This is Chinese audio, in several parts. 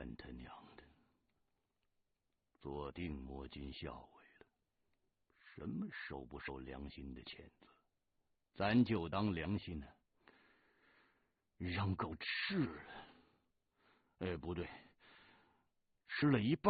真他娘的，坐定摸金校尉了，什么受不受良心的谴责，咱就当良心呢，让狗吃了。不对，吃了一半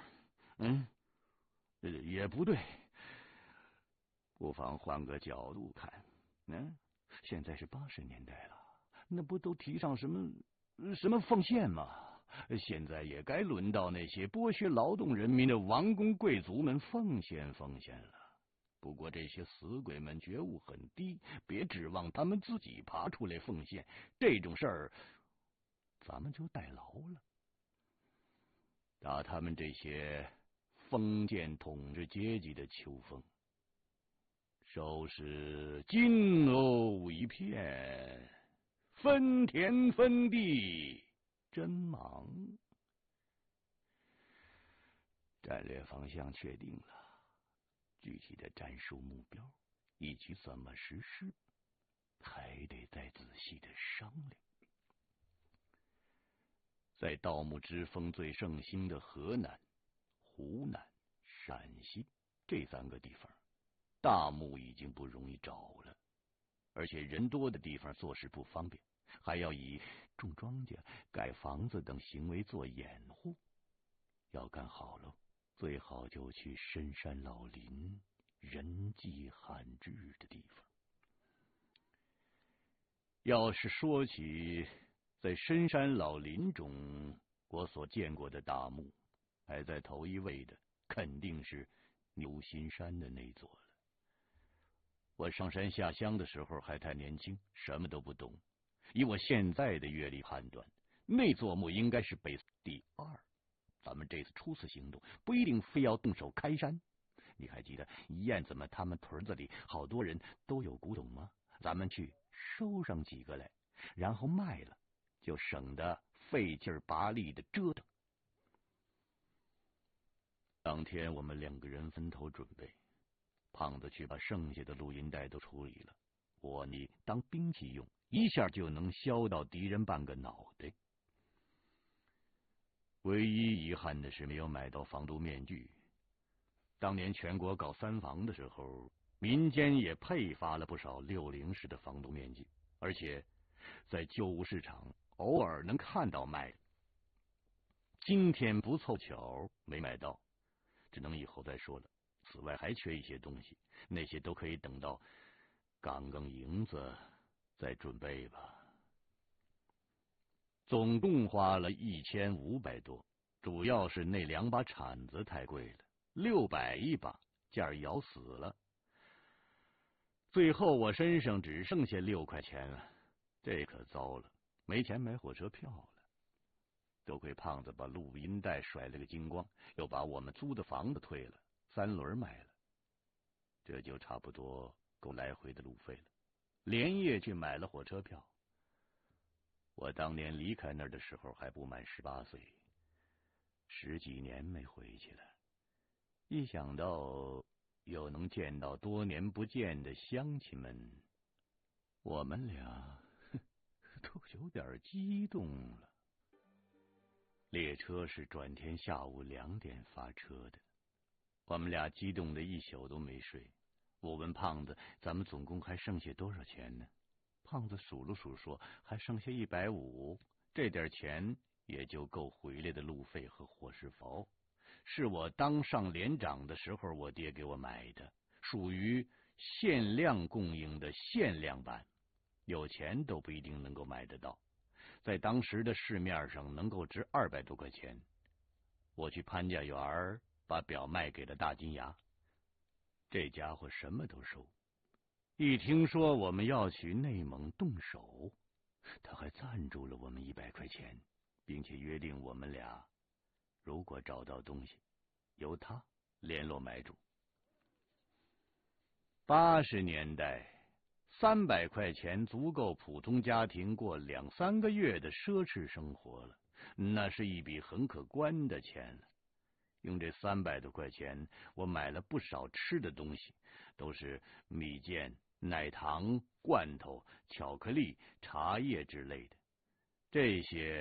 也不对，不妨换个角度看。现在是80年代了，那不都提倡什么奉献吗？现在也该轮到那些剥削劳动人民的王公贵族们奉献了。不过这些死鬼们觉悟很低，别指望他们自己爬出来奉献，这种事儿咱们就代劳了。打他们这些封建统治阶级的秋风，收拾金瓯一片，分田分地真忙。战略方向确定了，具体的战术目标以及怎么实施，还得再仔细的商量。在盗墓之风最盛行的河南、湖南、陕西这3个地方，大墓已经不容易找了，而且人多的地方做事不方便，还要以种庄稼、盖房子等行为做掩护。要干好了，最好就去深山老林、人迹罕至的地方。要是说起在深山老林中我所见过的大墓，排在头一位的肯定是牛心山的那座了。我上山下乡的时候还太年轻，什么都不懂，以我现在的阅历判断，那座墓应该是北第2。咱们这次初次行动不一定非要动手开山。你还记得燕子们他们屯子里好多人都有古董吗？咱们去收上几个来，然后卖了，就省得费劲拔力的折腾。当天我们2个人分头准备，胖子去把剩下的录音带都处理了，你当兵器用，一下就能削到敌人半个脑袋。唯一遗憾的是没有买到防毒面具。当年全国搞3防的时候，民间也配发了不少60式的防毒面具，而且在旧物市场偶尔能看到卖的。今天不凑巧没买到，只能以后再说了。此外还缺一些东西，那些都可以等到刚刚营子再准备吧。总共花了1500多，主要是那2把铲子太贵了，600一把，价咬死了。最后我身上只剩下6块钱了，这可糟了，没钱买火车票了。多亏胖子把录音带甩了个精光，又把我们租的房子退了，3轮卖了，这就差不多够来回的路费了。连夜去买了火车票。我当年离开那儿的时候还不满18岁，10几年没回去了。一想到又能见到多年不见的乡亲们，我们俩都有点激动了。列车是转天下午2点发车的，我们俩激动的一宿都没睡。我问胖子，咱们总共还剩下多少钱呢？胖子数了数说，还剩下150，这点钱也就够回来的路费和伙食费。是我当上连长的时候我爹给我买的，属于限量供应的限量版，有钱都不一定能够买得到，在当时的市面上能够值200多块钱。我去潘家园把表卖给了大金牙，这家伙什么都收。一听说我们要去内蒙动手，他还赞助了我们100块钱，并且约定我们俩如果找到东西，由他联络买主。80年代300块钱足够普通家庭过2、3个月的奢侈生活了，那是一笔很可观的钱了。用这300多块钱，我买了不少吃的东西，都是蜜饯、奶糖、罐头、巧克力、茶叶之类的。这些